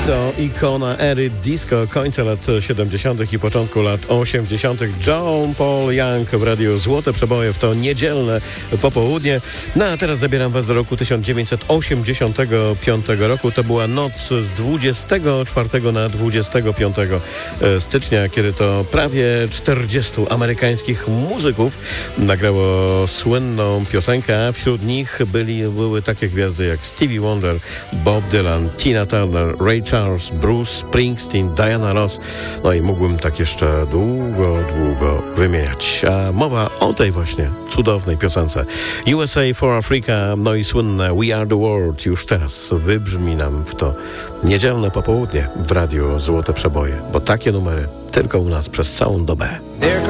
To ikona ery disco końca lat 70. i początku lat 80. John Paul Young w radiu Złote Przeboje w to niedzielne popołudnie. No a teraz zabieram was do roku 1985 roku. To była noc z 24 na 25 stycznia, kiedy to prawie 40 amerykańskich muzyków nagrało słynną piosenkę, a wśród nich były takie gwiazdy jak Stevie Wonder, Bob Dylan, Tina Turner, Ray Charles, Bruce Springsteen, Diana Ross. No i mógłbym tak jeszcze długo wymieniać. A mowa o tej właśnie cudownej piosence USA for Africa, no i słynne We Are the World już teraz wybrzmi nam w to niedzielne popołudnie w radiu Złote Przeboje, bo takie numery tylko u nas przez całą dobę. There